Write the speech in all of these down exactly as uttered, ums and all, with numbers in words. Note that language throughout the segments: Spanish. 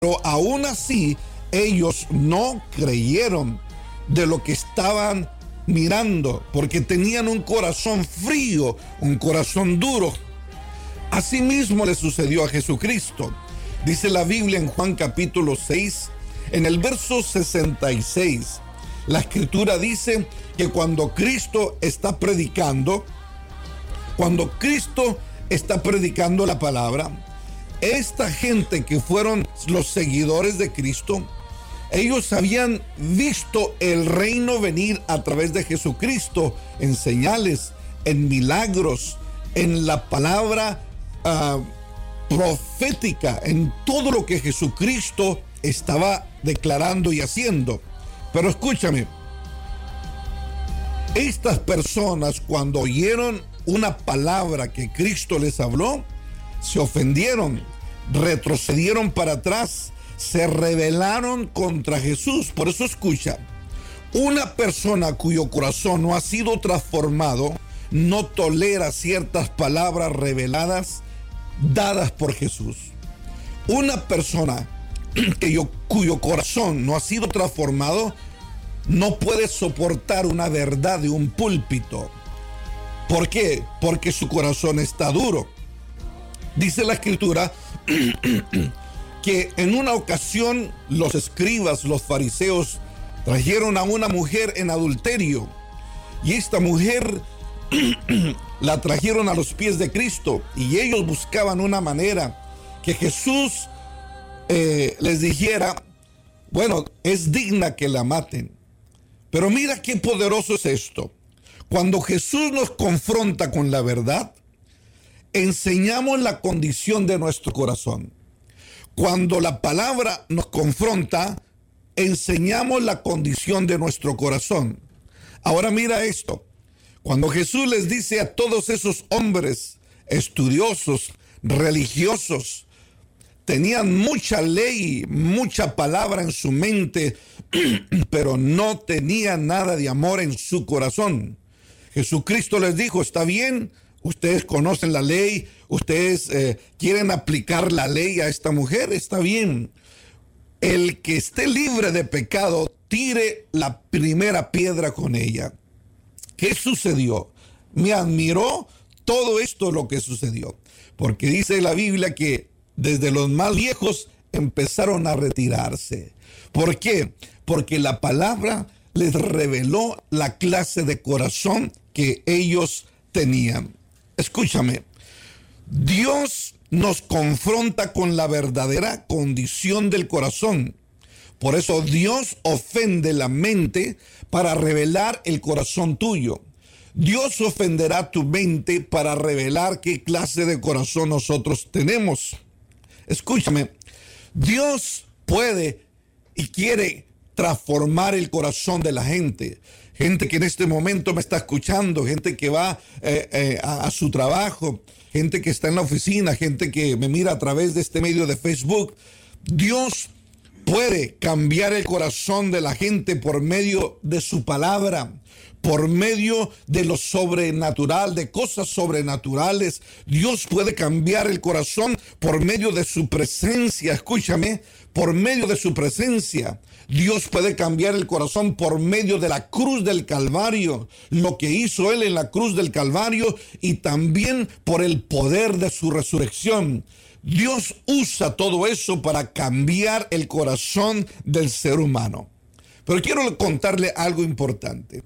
Pero aún así, ellos no creyeron de lo que estaban mirando, porque tenían un corazón frío, un corazón duro. Asimismo le sucedió a Jesucristo. Dice la Biblia en Juan capítulo seis, en el verso sesenta y seis, la escritura dice que cuando Cristo está predicando, cuando Cristo está predicando la palabra, esta gente que fueron los seguidores de Cristo, ellos habían visto el reino venir a través de Jesucristo en señales, en milagros, en la palabra uh, profética, en todo lo que Jesucristo estaba declarando y haciendo. Pero escúchame, estas personas cuando oyeron una palabra que Cristo les habló, se ofendieron, retrocedieron para atrás, se rebelaron contra Jesús. Por eso escucha, una persona cuyo corazón no ha sido transformado no tolera ciertas palabras reveladas dadas por Jesús. Una persona que yo, cuyo corazón no ha sido transformado no puede soportar una verdad de un púlpito. ¿Por qué? Porque su corazón está duro. Dice la escritura que en una ocasión los escribas, los fariseos, trajeron a una mujer en adulterio. Y esta mujer la trajeron a los pies de Cristo. Y ellos buscaban una manera que Jesús eh, les dijera, bueno, es digna que la maten. Pero mira qué poderoso es esto. Cuando Jesús nos confronta con la verdad, enseñamos la condición de nuestro corazón. Cuando la palabra nos confronta, enseñamos la condición de nuestro corazón. Ahora mira esto. Cuando Jesús les dice a todos esos hombres estudiosos, religiosos, tenían mucha ley, mucha palabra en su mente, pero no tenían nada de amor en su corazón. Jesucristo les dijo, está bien, ustedes conocen la ley, ustedes eh, quieren aplicar la ley a esta mujer, está bien. El que esté libre de pecado, tire la primera piedra con ella. ¿Qué sucedió? Me admiró todo esto lo que sucedió, porque dice la Biblia que desde los más viejos empezaron a retirarse. ¿Por qué? Porque la palabra les reveló la clase de corazón que ellos tenían. Escúchame, Dios nos confronta con la verdadera condición del corazón. Por eso Dios ofende la mente para revelar el corazón tuyo. Dios ofenderá tu mente para revelar qué clase de corazón nosotros tenemos. Escúchame, Dios puede y quiere transformar el corazón de la gente. Gente que en este momento me está escuchando, gente que va eh, eh, a, a su trabajo, gente que está en la oficina, gente que me mira a través de este medio de Facebook. Dios puede cambiar el corazón de la gente por medio de su palabra, por medio de lo sobrenatural, de cosas sobrenaturales. Dios puede cambiar el corazón por medio de su presencia. Escúchame, por medio de su presencia. Dios puede cambiar el corazón por medio de la cruz del Calvario, lo que hizo Él en la cruz del Calvario, y también por el poder de su resurrección. Dios usa todo eso para cambiar el corazón del ser humano. Pero quiero contarle algo importante.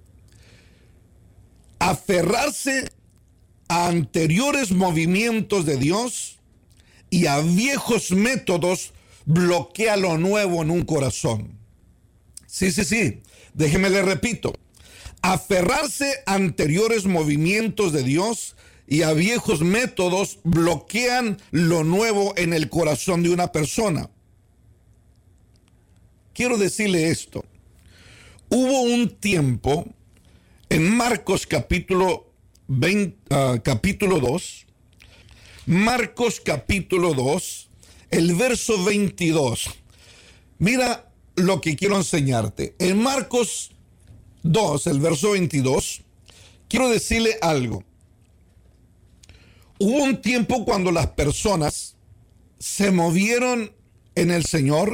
Aferrarse a anteriores movimientos de Dios y a viejos métodos bloquea lo nuevo en un corazón. Sí, sí, sí. Déjeme le repito. Aferrarse a anteriores movimientos de Dios y a viejos métodos bloquean lo nuevo en el corazón de una persona. Quiero decirle esto. Hubo un tiempo en Marcos capítulo veinte, uh, capítulo dos, Marcos capítulo dos, el verso veintidós. Mira lo que quiero enseñarte. En Marcos dos, el verso veintidós, quiero decirle algo. Hubo un tiempo cuando las personas se movieron en el Señor